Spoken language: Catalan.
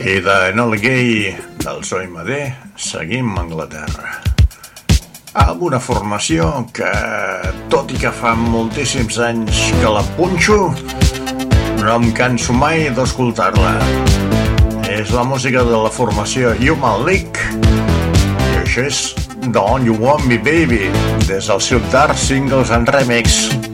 I de Enola Gay del OMD seguim a Anglaterra, amb una formació que, tot i que fa moltíssims anys que la punxo, no em canso mai d'escoltar-la. És la música de la formació Human League i això és Don't You Want Me Baby, des del seu Dark Singles and Remix.